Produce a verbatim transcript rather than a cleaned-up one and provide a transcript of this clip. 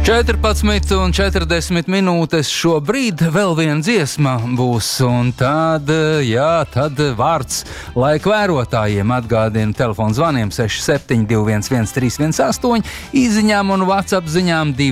četrpadsmit un četrdesmit minūtes šobrīd vēl viena dziesma būs, un tad, jā, tad vārds laika vērotājiem atgādina telefonu zvaniem seši septiņi divi viens viens trīs viens astoņi, īziņām un WhatsApp ziņām divi